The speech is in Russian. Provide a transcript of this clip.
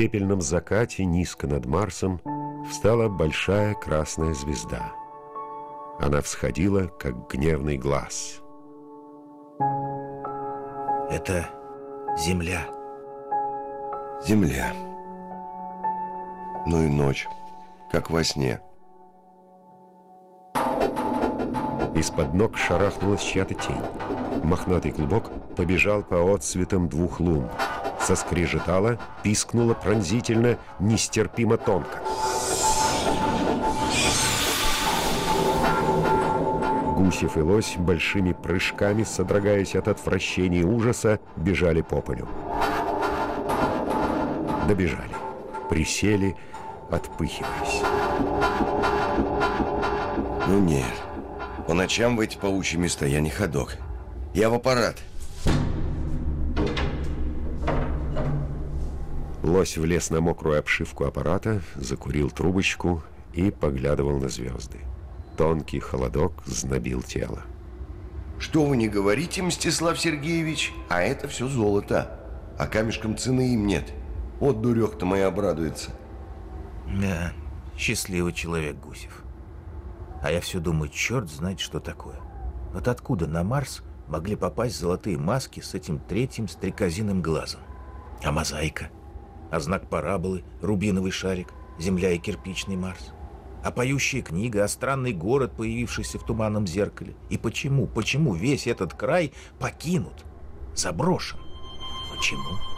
пепельном закате низко над Марсом встала большая красная звезда. Она всходила, как гневный глаз. Это Земля. Земля. Ну и ночь, как во сне. Из-под ног шарахнулась чья-то тень. Мохнатый клубок побежал по отсветам двух лун. Соскрежетало, пискнуло пронзительно, нестерпимо тонко. Гусев и лось большими прыжками, содрогаясь от отвращения и ужаса, бежали по полю. Добежали, присели, отпыхиваясь. Ну нет, по ночам в эти паучьи места я не ходок. Я в аппарат. Лось влез на мокрую обшивку аппарата, закурил трубочку и поглядывал на звезды. Тонкий холодок знобил тело. Что вы не говорите, Мстислав Сергеевич? А это все золото. А камешкам цены им нет. Вот дурех-то моя обрадуется. Да, счастливый человек Гусев. А я все думаю, черт знает, что такое. Вот откуда на Марс могли попасть золотые маски с этим третьим стрекозиным глазом? А мозаика? А знак параболы, рубиновый шарик, Земля и кирпичный Марс? А поющая книга, а странный город, появившийся в туманном зеркале? И почему весь этот край покинут, заброшен? Почему?